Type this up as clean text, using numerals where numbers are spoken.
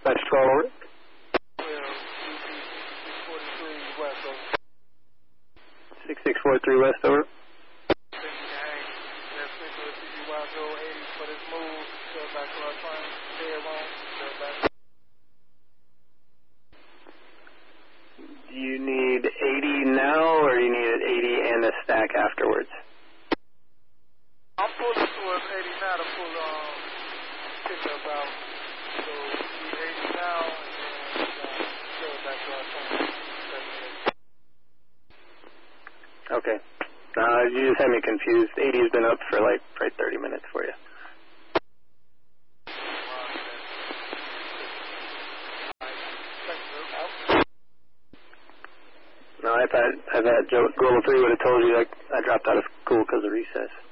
Dispatch 12 over. 6643 West over. Do you need 80 now, or do you need an 80 and a stack afterwards? I'm pulling towards 80 now to pull pickup out. So we 80 now, and then go back to our phone. Okay. You just had me confused. 80's been up for like probably 30 minutes for you. No, I've had Joe Global 3 would have told you like I dropped out of school because of recess.